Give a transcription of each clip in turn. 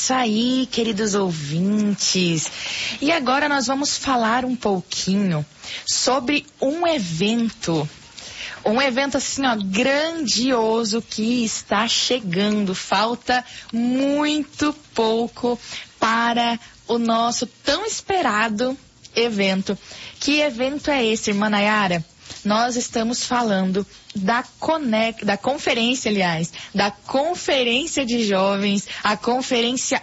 isso aí, queridos ouvintes. E agora nós vamos falar um pouquinho sobre um evento. Um evento assim, ó, grandioso que está chegando. Falta muito pouco para o nosso tão esperado evento. Que evento é esse, irmã Nayara? Nós estamos falando da conferência, da Conferência de Jovens, a Conferência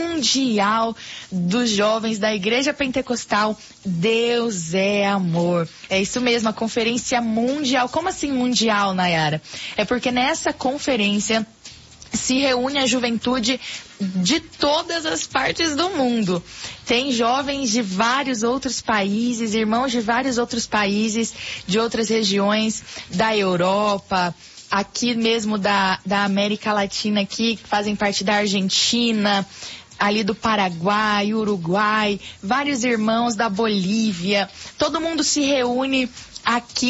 Mundial dos Jovens da Igreja Pentecostal Deus é Amor. É isso mesmo, a Conferência Mundial. Como assim mundial, Nayara? É porque nessa conferência se reúne a juventude de todas as partes do mundo. Tem jovens de vários outros países, irmãos de vários outros países, de outras regiões da Europa, aqui mesmo da América Latina, aqui, que fazem parte da Argentina, ali do Paraguai, Uruguai, vários irmãos da Bolívia. Todo mundo se reúne aqui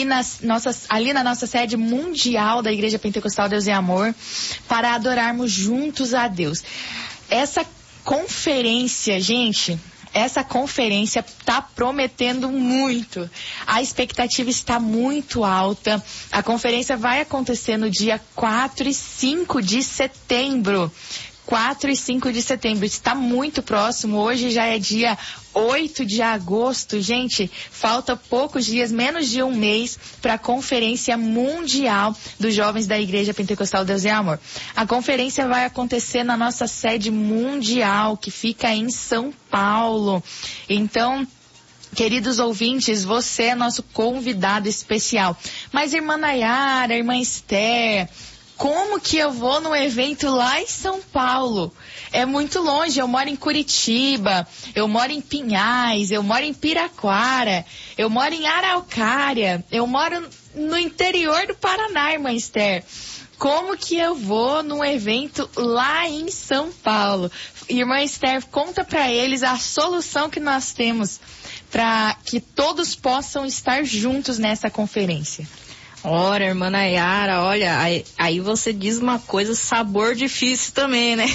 ali na nossa sede mundial da Igreja Pentecostal Deus é Amor, para adorarmos juntos a Deus. Essa conferência, gente, essa conferência está prometendo muito. A expectativa está muito alta. A conferência vai acontecer no dia 4 e 5 de setembro. 4 e 5 de setembro, está muito próximo. Hoje já é dia 8 de agosto. Gente, falta poucos dias, menos de um mês, para a Conferência Mundial dos Jovens da Igreja Pentecostal Deus é Amor. A conferência vai acontecer na nossa sede mundial, que fica em São Paulo. Então, queridos ouvintes, você é nosso convidado especial. Mas irmã Nayara, irmã Esther, como que eu vou num evento lá em São Paulo? É muito longe, eu moro em Curitiba, eu moro em Pinhais, eu moro em Piraquara, eu moro em Araucária, eu moro no interior do Paraná, irmã Esther. Como que eu vou num evento lá em São Paulo? Irmã Esther, conta para eles a solução que nós temos para que todos possam estar juntos nessa conferência. Ora, irmã Nayara, olha, aí você diz uma coisa, sabor difícil também, né?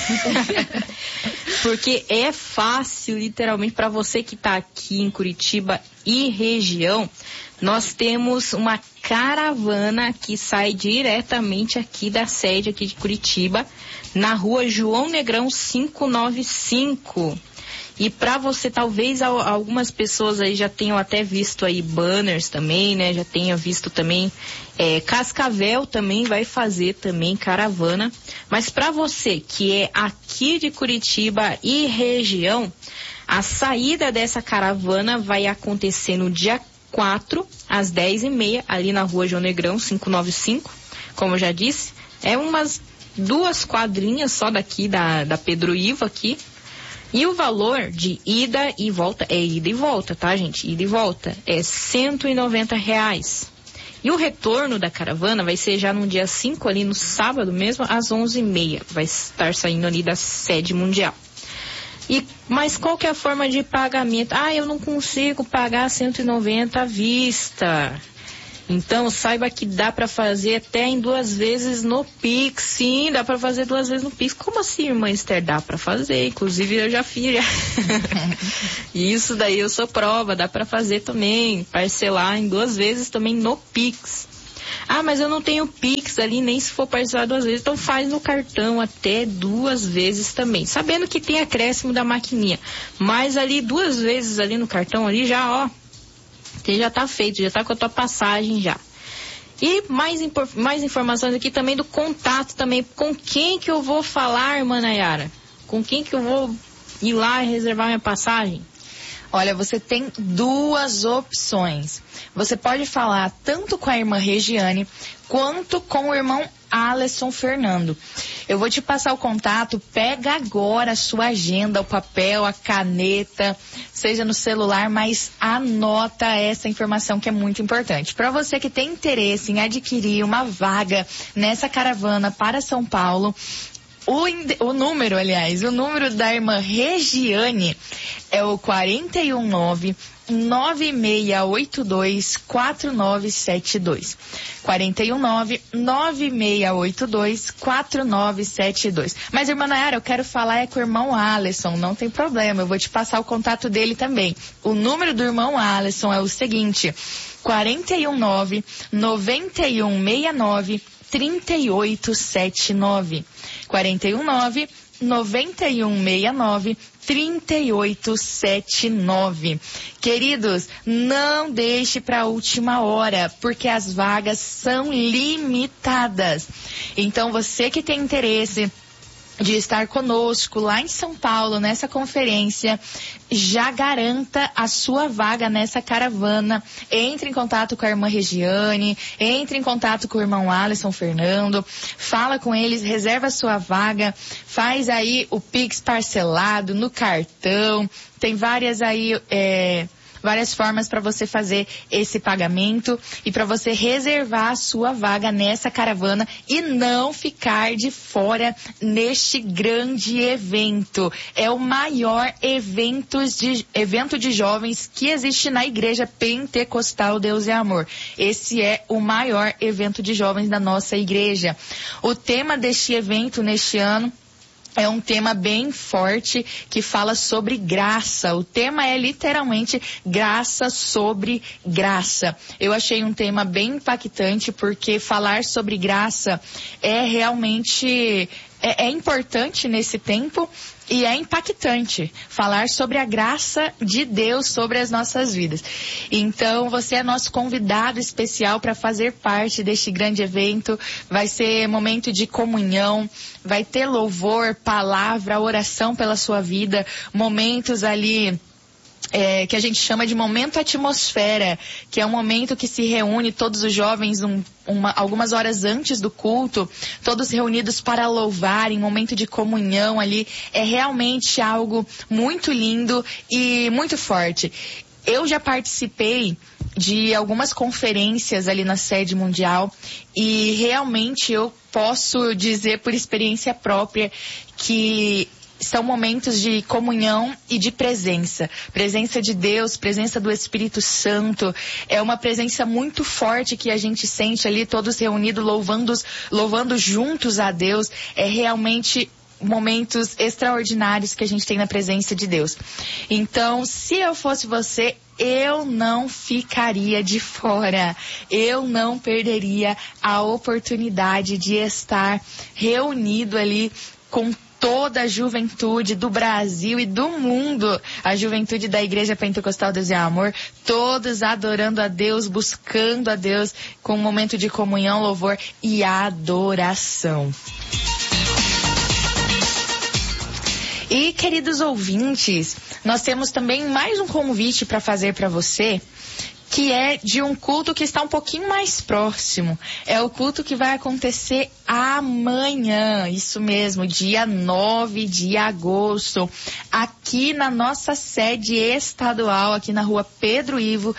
Porque é fácil, literalmente, para você que está aqui em Curitiba e região, nós temos uma caravana que sai diretamente aqui da sede aqui de Curitiba, na rua João Negrão 595. E para você, talvez algumas pessoas aí já tenham até visto aí banners também, né? Já tenham visto também, Cascavel também vai fazer também caravana. Mas para você que é aqui de Curitiba e região, a saída dessa caravana vai acontecer no dia 4, às 10h30, ali na rua João Negrão 595, como eu já disse. É umas 2 quadrinhas só daqui da Pedro Ivo aqui. E o valor de ida e volta, é ida e volta, tá, gente? Ida e volta é R$190. E o retorno da caravana vai ser já no dia 5, ali no sábado mesmo, às 11h30. Vai estar saindo ali da sede mundial. Mas qual que é a forma de pagamento? Eu não consigo pagar 190 à vista. Então, saiba que dá para fazer até em 2 vezes no Pix. Sim, dá para fazer 2 vezes no Pix. Como assim, irmã Esther? Dá para fazer. Inclusive, eu já fiz. Isso daí eu sou prova. Dá para fazer também. Parcelar em 2 vezes também no Pix. Mas eu não tenho Pix ali, nem se for parcelar 2 vezes. Então, faz no cartão até 2 vezes também. Sabendo que tem acréscimo da maquininha. Mas ali, 2 vezes ali no cartão, ali já, você já tá feito, já tá com a tua passagem já. E mais informações aqui também do contato também. Com quem que eu vou falar, irmã Nayara? Com quem que eu vou ir lá e reservar minha passagem? Olha, você tem 2 opções. Você pode falar tanto com a irmã Regiane quanto com o irmão Alisson Fernando. Eu vou te passar o contato, pega agora a sua agenda, o papel, a caneta, seja no celular, mas anota essa informação que é muito importante. Para você que tem interesse em adquirir uma vaga nessa caravana para São Paulo, o número da irmã Regiane é o 419 996824972. 419-9682-4972. Mas, irmã Nayara, eu quero falar com o irmão Alisson, não tem problema, eu vou te passar o contato dele também. O número do irmão Alisson é o seguinte: 419-9169-3879. 419-9169-3879. Queridos, não deixe para a última hora, porque as vagas são limitadas. Então, você que tem interesse de estar conosco lá em São Paulo, nessa conferência, já garanta a sua vaga nessa caravana. Entre em contato com a irmã Regiane, entre em contato com o irmão Alisson Fernando, fala com eles, reserva a sua vaga, faz aí o Pix parcelado no cartão, tem várias formas para você fazer esse pagamento e para você reservar a sua vaga nessa caravana e não ficar de fora neste grande evento. É o maior evento de jovens que existe na Igreja Pentecostal Deus é Amor. Esse é o maior evento de jovens da nossa igreja. O tema deste evento neste ano é um tema bem forte que fala sobre graça. O tema é literalmente graça sobre graça. Eu achei um tema bem impactante porque falar sobre graça é realmente importante nesse tempo e é impactante falar sobre a graça de Deus sobre as nossas vidas. Então, você é nosso convidado especial para fazer parte deste grande evento. Vai ser momento de comunhão, vai ter louvor, palavra, oração pela sua vida, momentos ali que a gente chama de momento atmosfera, que é um momento que se reúne todos os jovens algumas horas antes do culto, todos reunidos para louvar, em momento de comunhão ali. É realmente algo muito lindo e muito forte. Eu já participei de algumas conferências ali na sede mundial e realmente eu posso dizer por experiência própria que são momentos de comunhão e de presença. Presença de Deus, presença do Espírito Santo. É uma presença muito forte que a gente sente ali, todos reunidos, louvando juntos a Deus. É realmente momentos extraordinários que a gente tem na presença de Deus. Então, se eu fosse você, eu não ficaria de fora. Eu não perderia a oportunidade de estar reunido ali com toda a juventude do Brasil e do mundo, a juventude da Igreja Pentecostal Deus é Amor, todos adorando a Deus, buscando a Deus, com um momento de comunhão, louvor e adoração. E, queridos ouvintes, nós temos também mais um convite para fazer para você, que é de um culto que está um pouquinho mais próximo. É o culto que vai acontecer amanhã, isso mesmo, dia 9 de agosto, aqui na nossa sede estadual, aqui na rua Pedro Ivo,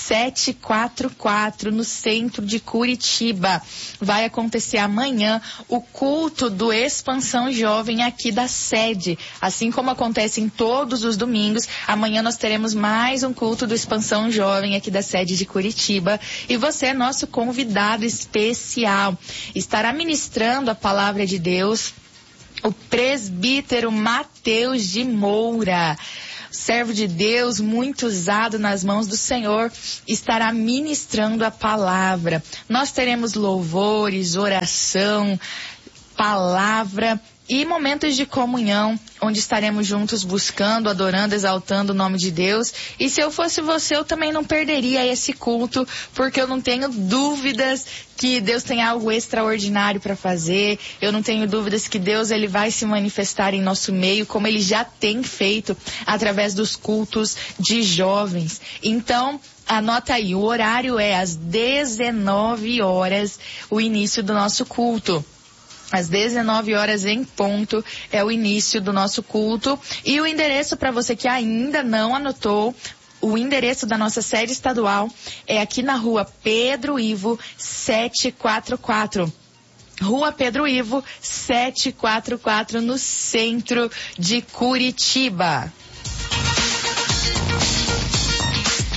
744, no centro de Curitiba. Vai acontecer amanhã o culto do Expansão Jovem aqui da sede. Assim como acontece em todos os domingos, amanhã nós teremos mais um culto do Expansão Jovem aqui da sede de Curitiba, e você é nosso convidado especial. Estará ministrando a palavra de Deus o presbítero Mateus de Moura, servo de Deus, muito usado nas mãos do Senhor, estará ministrando a palavra. Nós teremos louvores, oração, palavra e momentos de comunhão, onde estaremos juntos buscando, adorando, exaltando o nome de Deus. E se eu fosse você, eu também não perderia esse culto, porque eu não tenho dúvidas que Deus tem algo extraordinário para fazer. Eu não tenho dúvidas que Deus ele vai se manifestar em nosso meio, como ele já tem feito através dos cultos de jovens. Então, anota aí, o horário é às 19 horas, o início do nosso culto. Às 19 horas em ponto é o início do nosso culto. E o endereço, para você que ainda não anotou, o endereço da nossa sede estadual é aqui na rua Pedro Ivo 744. Rua Pedro Ivo 744, no centro de Curitiba.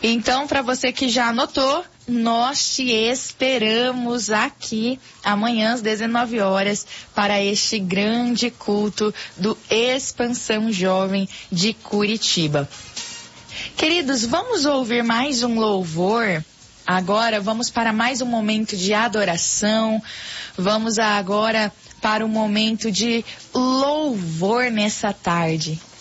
Então, para você que já anotou, nós te esperamos aqui amanhã às 19 horas para este grande culto do Expansão Jovem de Curitiba. Queridos, vamos ouvir mais um louvor. Agora vamos para mais um momento de adoração. Vamos agora para um momento de louvor nessa tarde.